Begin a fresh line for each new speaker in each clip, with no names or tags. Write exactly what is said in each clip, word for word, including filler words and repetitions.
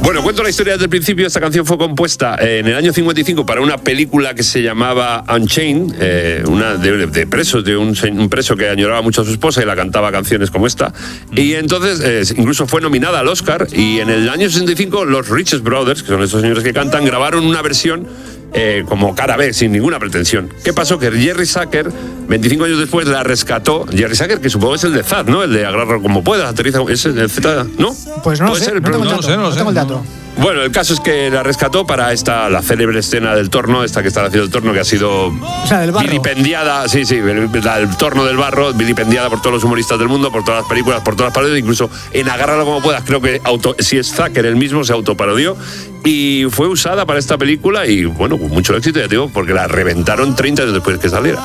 Bueno, cuento la historia desde el principio. Esta canción fue compuesta en el año cincuenta y cinco para una película que se llamaba Unchained, eh, una de, de presos, de un, un preso que añoraba mucho a su esposa y la cantaba canciones como esta. Y entonces eh, incluso fue nominada al Oscar, y en el año sesenta y cinco los Richards Brothers, que son estos señores que cantan, grabaron una versión Eh, como cara B, sin ninguna pretensión. ¿Qué pasó? Que Jerry Zucker, veinticinco años después, la rescató. Jerry Zucker, que supongo es el de Z A D, ¿no? El de agarrar como puedas, aterriza. ¿Es el de Z? ¿No?
Pues no lo sé,
ser el
no tengo el
no
dato.
lo sé, no lo
no
sé.
tengo el dato.
Bueno, el caso es que la rescató para esta, la célebre escena del torno, esta que está haciendo el torno, que ha sido
O sea, del barro.
vilipendiada, sí, sí, el, el torno del barro, vilipendiada por todos los humoristas del mundo, por todas las películas, por todas las parodias, incluso en Agárralo como puedas, creo que auto, si es Zucker el mismo, se autoparodió, y fue usada para esta película, y bueno, con mucho éxito, ya te digo, porque la reventaron treinta años después de que saliera.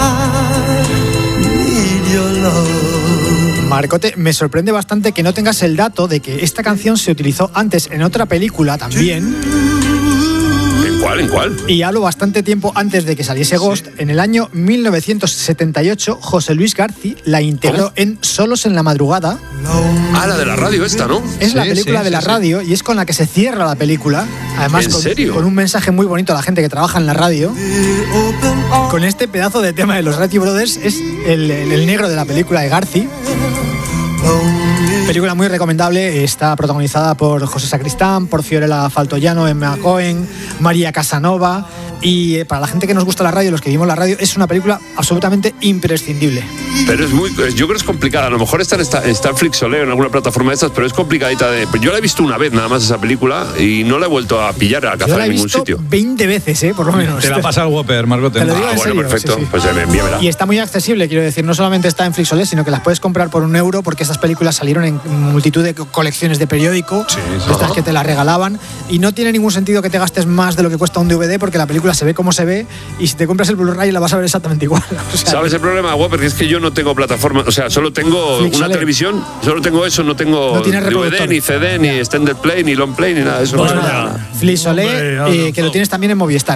Marcote, me sorprende bastante que no tengas el dato de que esta canción se utilizó antes en otra película también.
¿En cuál? ¿En cuál?
Y hablo bastante tiempo antes de que saliese Ghost. Sí. En el año mil novecientos setenta y ocho, José Luis García la integró ¿Cómo? en Solos en la Madrugada.
Ah, la de la radio esta, ¿no?
Es
sí,
la película
sí,
de la
sí,
radio
sí.
y es con la que se cierra la película. Además,
¿En
con,
serio?
con un mensaje muy bonito a la gente que trabaja en la radio. Con este pedazo de tema de los Ritchie Brothers, es el, el, el negro de la película de García. Película muy recomendable, está protagonizada por José Sacristán, por Fiorella Faltoiano, Emma Cohen, María Casanova, y para la gente que nos gusta la radio, los que vimos la radio, es una película absolutamente imprescindible.
Pero es muy, yo creo que es complicada, a lo mejor está en, está, está en Flixoleo, en alguna plataforma de estas, pero es complicadita de... Yo la he visto una vez nada más esa película y no la he vuelto a pillar, a cazar en ningún sitio.
veinte veces, ¿eh? Por lo menos.
Te la pasa al Whopper, Margot.
Te lo digo
ah,
en
bueno,
serio,
perfecto,
sí, sí.
pues envíamela.
Y está muy accesible, quiero decir, no solamente está en Flixoleo, sino que las puedes comprar por un euro, porque esas películas salieron en multitud de colecciones de periódico,
sí, sí.
estas que te las regalaban, y no tiene ningún sentido que te gastes más de lo que cuesta un D V D, porque la película se ve como se ve, y si te compras el Blu-ray la vas a ver exactamente igual. O sea,
¿sabes el problema, Whopper? Que es que yo no tengo plataforma, o sea, solo tengo
Flixoleo.
una televisión, solo tengo eso, no tengo
No tienes
D V D,
reproductor.
ni C D, ni extended play, ni long play, ni nada de eso.
pues
no
nada,
nada.
Flixoleo, eh, que lo tienes también en Movistar.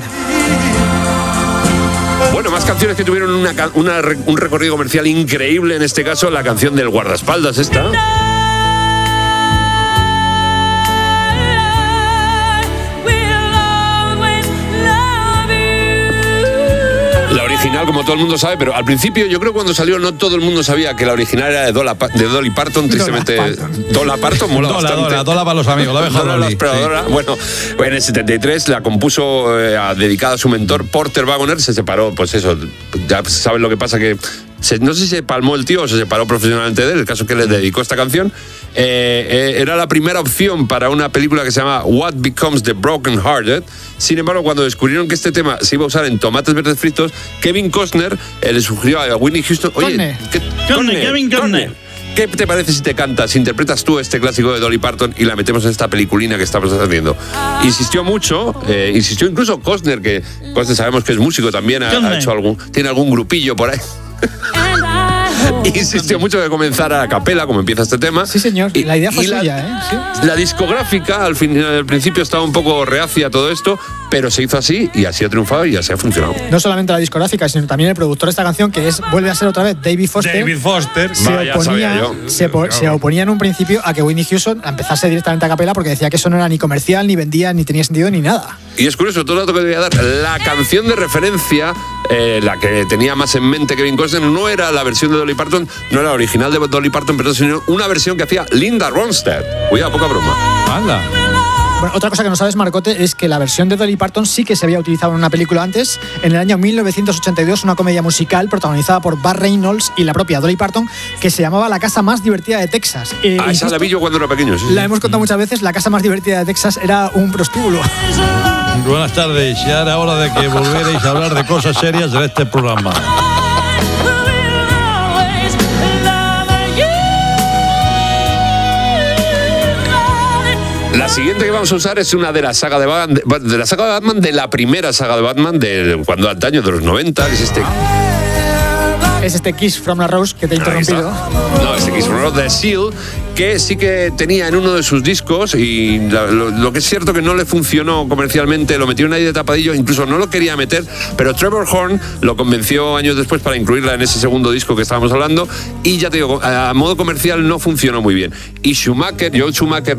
Bueno, más canciones que tuvieron una, una, un recorrido comercial increíble, en este caso la canción del guardaespaldas esta. La original, como todo el mundo sabe, pero al principio yo creo que cuando salió no todo el mundo sabía que la original era de, Dola, de Dolly Parton, tristemente. Dola Parton mola
Dola,
bastante.
Dola, Dola para los amigos, la deja
Dola,
Dolly.
la exploradora. Sí. Bueno, en el setenta y tres la compuso eh, dedicada a su mentor Porter Wagoner, se separó, pues eso, ya sabes lo que pasa que... Se, no sé si se palmó el tío o se separó profesionalmente de él, el caso es que le dedicó esta canción. Eh, eh, era la primera opción para una película que se llama What Becomes the Broken Hearted. Sin embargo, cuando descubrieron que este tema se iba a usar en Tomates Verdes Fritos, Kevin Costner eh, le sugirió a Whitney Houston, oye, ¿qué,
Costner, Kevin Costner.
¿qué te parece si te cantas, si interpretas tú este clásico de Dolly Parton y la metemos en esta peliculina que estamos haciendo? Insistió mucho, eh, insistió incluso Costner, que Costner sabemos que es músico también, ha, ha hecho algún, tiene algún grupillo por ahí. Insistió mucho que comenzara a capela, como empieza este tema.
Sí, señor.
Y,
la idea fue
la,
suya, ¿eh? Sí.
La discográfica, al, fin, al principio estaba un poco reacia a todo esto, pero se hizo así y así ha triunfado y así ha funcionado.
No solamente la discográfica, sino también el productor de esta canción, que es, vuelve a ser otra vez David Foster.
David Foster.
Se,
Vaya,
oponía,
yo.
se, po- se oponía en un principio a que Whitney Houston empezase directamente a capela, porque decía que eso no era ni comercial, ni vendía, ni tenía sentido, ni nada.
Y es curioso, todo el dato que te voy a dar, la canción de referencia, eh, la que tenía más en mente Kevin Costner, no era la versión de Dolly Parton, no era la original de Dolly Parton, perdón, sino una versión que hacía Linda Ronstadt. Cuidado, poca broma.
Anda.
Bueno, otra cosa que no sabes, Marcote, es que la versión de Dolly Parton sí que se había utilizado en una película antes, en el año mil novecientos ochenta y dos, una comedia musical protagonizada por Burt Reynolds y la propia Dolly Parton, que se llamaba La casa más divertida de Texas. Eh,
Ah, esa la vi yo cuando era pequeño. Sí,
La
sí.
hemos contado muchas veces, la casa más divertida de Texas era un prostíbulo.
Buenas tardes, ya era hora de que volvierais a hablar de cosas serias de este programa.
La siguiente que vamos a usar es una de la saga de Batman, de, de la saga de Batman, de la primera saga de Batman, de cuando antaño, de los noventa, que es este...
Es este Kiss from a Rose que te he
Ahí
interrumpido.
está. No, este Kiss from a Rose de Seal, que sí que tenía en uno de sus discos, y la, lo, lo que es cierto que no le funcionó comercialmente, lo metieron ahí de tapadillo, incluso no lo quería meter, pero Trevor Horn lo convenció años después para incluirla en ese segundo disco que estábamos hablando, y ya te digo, a modo comercial no funcionó muy bien. Y Schumacher, Joel Schumacher,